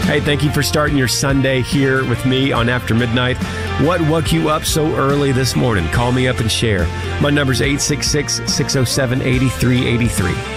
Hey, thank you for starting your Sunday here with me on After Midnight. What woke you up so early this morning? Call me up and share. My number's 866-607-8383.